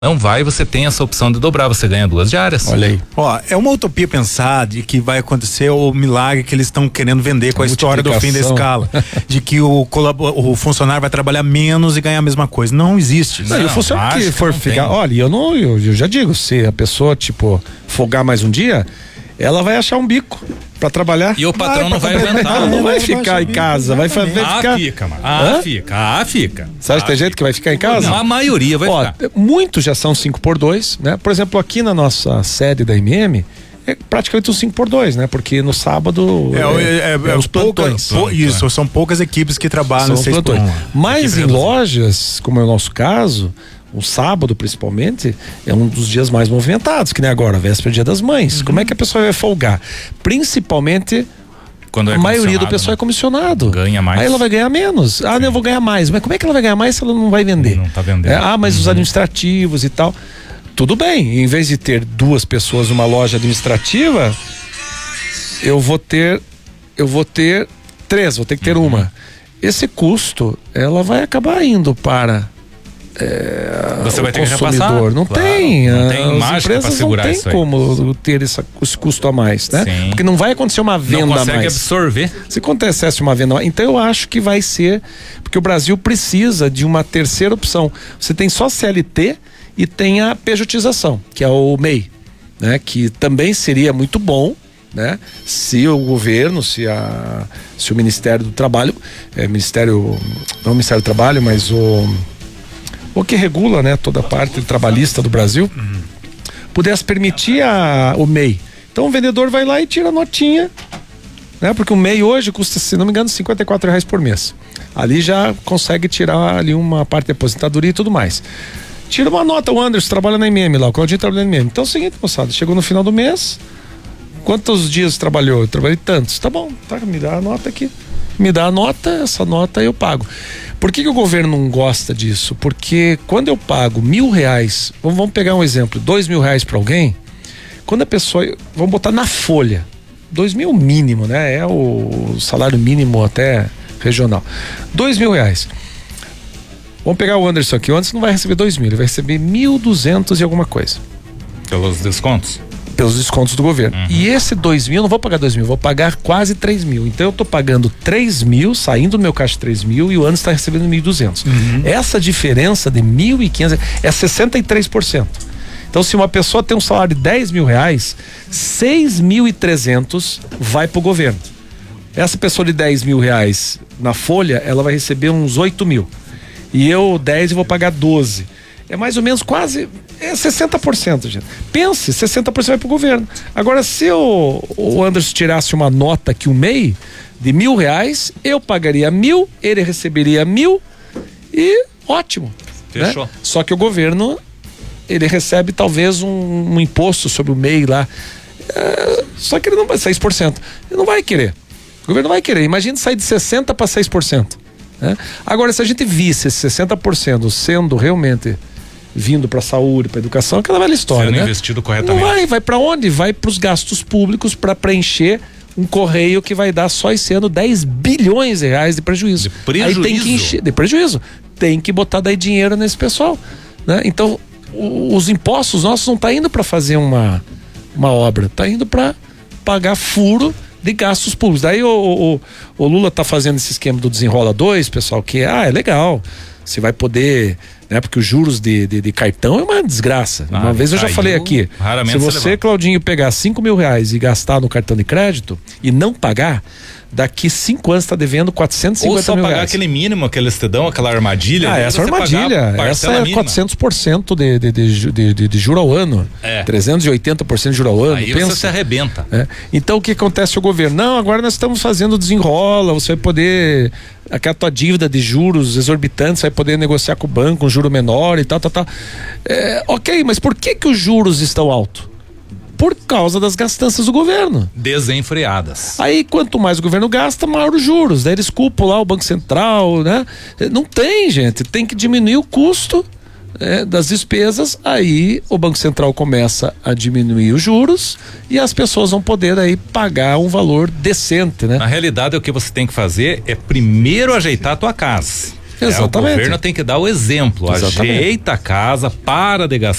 não vai, você tem essa opção de dobrar, você ganha 2 diárias. Olha aí. Ó, é uma utopia pensar de que vai acontecer o milagre que eles estão querendo vender com a história do fim da escala, de que o funcionário vai trabalhar menos e ganhar a mesma coisa. Não existe. Não, e o funcionário que for ficar, olha, eu já digo, se a pessoa, tipo, folgar mais um dia, ela vai achar um bico pra trabalhar. E o patrão não vai aguentar. Ela não vai ficar em casa, vai ficar. Fica, mano. Fica. Você acha que tem gente que vai ficar em casa? Não, a maioria vai ficar. Muitos já são 5x2, né? Por exemplo, aqui na nossa sede da MM, é praticamente um 5x2, né? Porque no sábado os plantões. Isso, são poucas equipes que trabalham são plantões. Mas em lojas, como é o nosso caso, o sábado, principalmente, é um dos dias mais movimentados, que nem agora, véspera Dia das Mães. Como é que a pessoa vai folgar? Principalmente quando a maioria do pessoal é comissionado. Ganha mais. Aí ela vai ganhar menos. Sim. Eu vou ganhar mais. Mas como é que ela vai ganhar mais se ela não vai vender? Não tá vendendo. Mas os administrativos e tal. Tudo bem, em vez de ter 2 pessoas numa loja administrativa, eu vou ter 3, vou ter que ter uma. Esse custo, ela vai acabar indo para você vai ter consumidor. Que repassar. Não claro, tem. Não tem as mágica para segurar isso aí. Não tem como ter esse custo a mais, né? Sim. Porque não vai acontecer uma venda a mais. Não consegue absorver. Se acontecesse uma venda a mais, então eu acho que vai ser, porque o Brasil precisa de uma terceira opção. Você tem só CLT e tem a pejotização, que é o MEI, né? Que também seria muito bom, né? Se o governo, se o Ministério do Trabalho, não o Ministério do Trabalho, mas o que regula, né, toda a parte trabalhista do Brasil, pudesse permitir o MEI. Então o vendedor vai lá e tira a notinha, né? Porque o MEI hoje custa, se não me engano, R$54 por mês. Ali já consegue tirar ali uma parte de aposentadoria e tudo mais. Tira uma nota, o Anderson trabalha na MM lá, o Claudinho trabalha na MM. Então é o seguinte, moçada, chegou no final do mês, quantos dias trabalhou? Eu trabalhei tantos. Tá bom, tá, me dá a nota aqui. Me dá a nota, essa nota eu pago. Por que o governo não gosta disso? Porque quando eu pago R$1.000, vamos pegar um exemplo, R$2.000 para alguém, quando a pessoa, vamos botar na folha, 2.000 mínimo, né? É o salário mínimo até regional. R$2.000. Vamos pegar o Anderson aqui, o Anderson não vai receber 2.000, ele vai receber 1.200 e alguma coisa. Pelos descontos? Pelos descontos do governo. E esse 2.000, eu não vou pagar 2.000, vou pagar quase 3.000. Então eu tô pagando 3.000, saindo do meu caixa 3.000 e o Anderson está recebendo 1.200. Essa diferença de 1.500 é 63%. Então se uma pessoa tem um salário de R$10.000, 6.300 vai pro governo. Essa pessoa de R$10.000 na folha, ela vai receber uns 8.000. E eu 10 e vou pagar 12. É mais ou menos quase 60%, gente. Pense, 60% vai pro governo. Agora, se o Anderson tirasse uma nota aqui, um MEI, de R$1.000, eu pagaria 1.000, ele receberia 1.000 e ótimo. Fechou. Né? Só que o governo, ele recebe talvez um imposto sobre o MEI lá. Só que ele não vai, 6%. Ele não vai querer. O governo não vai querer. Imagina sair de 60% para 6%. Né? Agora, se a gente visse esse 60% sendo realmente vindo para a saúde, para a educação, aquela velha história, sendo né? investido corretamente. Não vai para onde? Vai para os gastos públicos para preencher um correio que vai dar só esse ano R$10 bilhões de prejuízo. De prejuízo? Aí tem que encher, de prejuízo. Tem que botar daí dinheiro nesse pessoal, né? Então, os impostos nossos não tá indo para fazer uma obra, tá indo para pagar furo de gastos públicos. Daí o Lula tá fazendo esse esquema do Desenrola 2, pessoal, que é legal. Você vai poder, né? Porque os juros de cartão é uma desgraça. Uma vez eu já falei aqui, se você, Claudinho, pegar R$5.000 e gastar no cartão de crédito e não pagar, daqui 5 anos está devendo R$450 mil. Ou só pagar aquele mínimo que eles te dão, aquela armadilha. Essa armadilha, essa é mínima. 400% de juro ao ano. 380% de juro ao ano. Aí você se arrebenta. Então o que acontece o governo? Não, agora nós estamos fazendo desenrola, você vai poder, aquela tua dívida de juros exorbitantes, você vai poder negociar com o banco um juro menor e tal. Ok, mas por que os juros estão altos? Por causa das gastanças do governo. Desenfreadas. Aí, quanto mais o governo gasta, maior os juros. Daí eles culpam lá o Banco Central, né? Não tem, gente. Tem que diminuir o custo das despesas. Aí o Banco Central começa a diminuir os juros e as pessoas vão poder aí pagar um valor decente, né? Na realidade, o que você tem que fazer é primeiro ajeitar a tua casa. Exatamente. O governo tem que dar o exemplo. Exatamente. Ajeita a casa, para de gastar